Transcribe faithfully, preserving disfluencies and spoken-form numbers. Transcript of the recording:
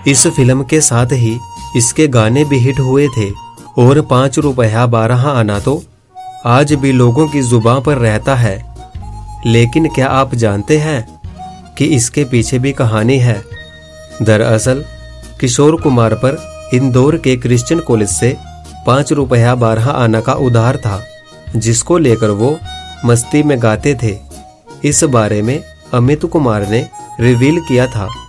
इस फिल्म के साथ ही इसके गाने भी हिट हुए थे और पाँच रुपया बारह आना तो आज भी लोगों की जुबान पर रहता है। लेकिन क्या आप जानते हैं कि इसके पीछे भी कहानी है? दरअसल किशोर कुमार पर इंदौर के क्रिश्चियन कॉलेज से पाँच रुपया बारह आना का उधार था, जिसको लेकर वो मस्ती में गाते थे। इस बारे में अमित कुमार ने रिवील किया था